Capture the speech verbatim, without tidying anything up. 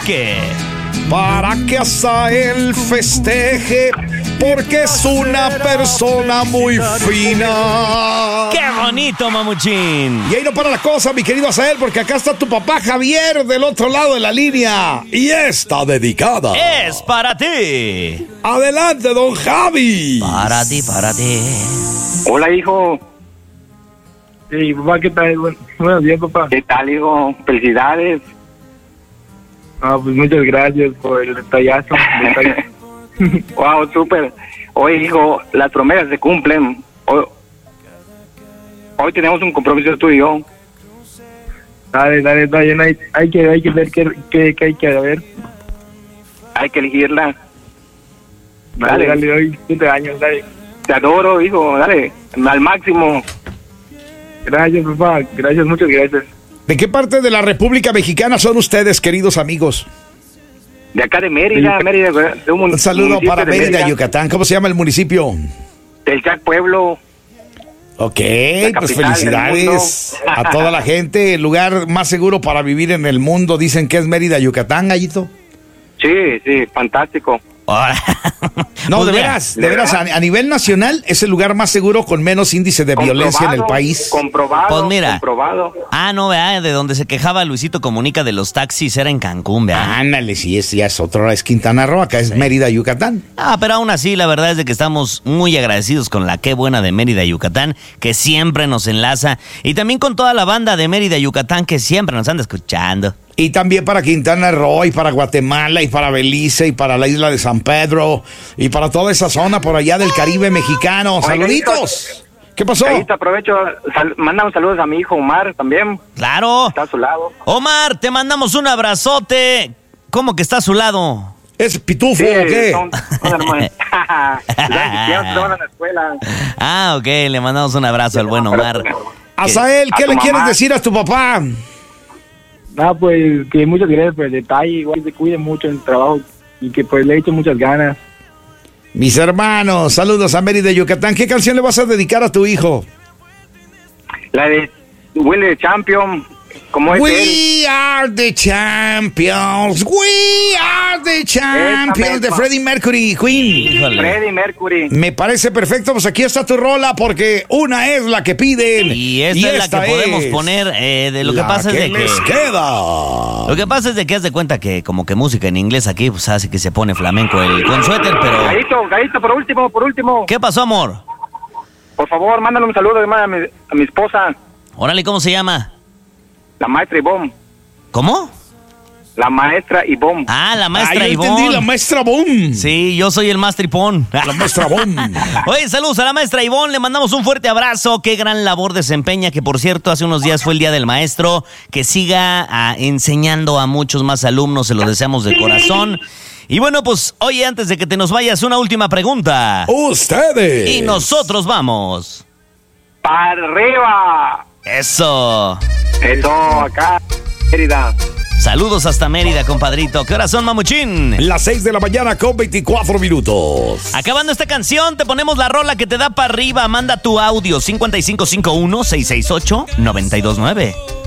que... Para que hasta él festeje, porque es una persona muy fina. ¡Qué bonito, mamuchín! Y ahí no para la cosa, mi querido Azael, porque acá está tu papá Javier del otro lado de la línea. Y está dedicada. ¡Es para ti! Adelante, don Javi. Para ti, para ti. Hola, hijo. Sí, papá, ¿qué tal? Buen- Buenos días, papá. ¿Qué tal, hijo? Felicidades. Ah, pues muchas gracias por el detallazo. detalle. Wow, súper. Oye, hijo, las promesas se cumplen. Hoy, hoy tenemos un compromiso tú y yo. Dale, dale, está bien. Hay, hay, que, hay que ver qué, qué, qué hay que ver. Hay que elegirla. Dale, Dale. dale, hoy siete años, dale. Te adoro, hijo. Dale, al máximo. Gracias, papá. Gracias, muchas gracias. ¿De qué parte de la República Mexicana son ustedes, queridos amigos? De acá de Mérida, Mérida. De un, Un saludo municipio para de Mérida, Yucatán. ¿Cómo se llama el municipio? Del Chac Pueblo. Ok, La pues capital del felicidades mundo. a toda la gente. El lugar más seguro para vivir en el mundo, dicen que es Mérida, Yucatán, Gallito. Sí, sí, fantástico. No, Pues de mira, veras, de veras, a, a nivel nacional es el lugar más seguro con menos índice de violencia en el Comprobado, país. Comprobado, Pues mira. comprobado. Ah, no, ¿verdad? De donde se quejaba Luisito Comunica de los taxis era en Cancún, ¿verdad? Ándale, sí, es, ya es otro, es Quintana Roo, acá es Mérida, Yucatán. Ah, pero aún así, la verdad es de que estamos muy agradecidos con la Qué Buena de Mérida, Yucatán, que siempre nos enlaza. Y también con toda la banda de Mérida, Yucatán, que siempre nos anda escuchando. Y también para Quintana Roo, y para Guatemala, y para Belice, y para la isla de San Pedro, y para toda esa zona por allá del Caribe mexicano. Oiga, ¡Saluditos! ¿Qué pasó? Ahí te aprovecho, sal, mandamos saludos a mi hijo Omar también. ¡Claro! Está a su lado. Omar, te mandamos un abrazote. ¿Cómo que está a su lado? ¿Es pitufo Sí, o qué? son, son hermanos. Ya estaban en la escuela. Ah, ok, le mandamos un abrazo al buen Omar. Azael, ¿qué A tu le quieres mamá. decir a tu papá? Ah, pues que muchas gracias por el detalle. Igual se cuide mucho en el trabajo y que pues le eche muchas ganas. Mis hermanos, saludos a Mérida, Yucatán. ¿Qué canción le vas a dedicar a tu hijo? La de Willy the Champion, como es él. We are the champions. We are the champions de misma. Freddie Mercury, Queen. Híjole. Freddie Mercury. Me parece perfecto, pues aquí está tu rola porque una es la que piden Y esta es la que podemos poner. eh, de lo que la pasa es de que. les queda. Lo que pasa es de que haz de cuenta que como que música en inglés aquí pues hace que se pone flamenco el con suéter, pero Gallito, Gallito, por último, por último. ¿qué pasó, amor? Por favor, mándale un saludo además a mi, a mi esposa, Órale, ¿cómo se llama? la maestra Ivonne. ¿Cómo? La maestra Ivonne. Ah, la Ah, maestra yo Ivonne. entendí, la maestra Boom. Sí, yo soy el más tripón. La maestra Boom. Oye, saludos a la maestra Ivonne, le mandamos un fuerte abrazo, qué gran labor desempeña, que por cierto hace unos días fue el Día del Maestro, que siga ah, enseñando a muchos más alumnos, se lo deseamos de corazón. Y bueno, pues, oye, antes de que te nos vayas, una última pregunta. Ustedes. Y nosotros vamos. ¡Para arriba! Eso. Eso, acá, Mérida. Saludos hasta Mérida, compadrito. ¿Qué horas son, mamuchín? Las seis de la mañana con veinticuatro minutos. Acabando esta canción, te ponemos la rola que te da para arriba. Manda tu audio cinco cinco cinco uno, seis seis ocho, nueve dos nueve.